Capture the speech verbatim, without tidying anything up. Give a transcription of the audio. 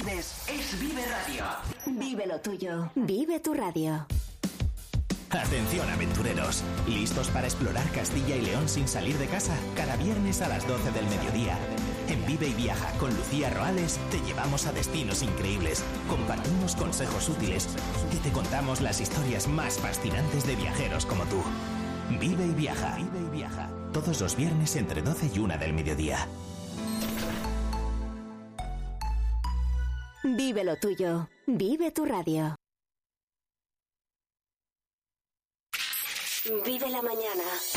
viernes es Vive Radio. Vive lo tuyo. Vive tu radio. Atención, aventureros. ¿Listos para explorar Castilla y León sin salir de casa? Cada viernes a las doce del mediodía. En Vive y Viaja con Lucía Roales te llevamos a destinos increíbles, compartimos consejos útiles y te contamos las historias más fascinantes de viajeros como tú. Vive y Viaja. Vive y Viaja. Todos los viernes entre doce y una del mediodía. Vive lo tuyo. Vive tu radio. Vive la mañana.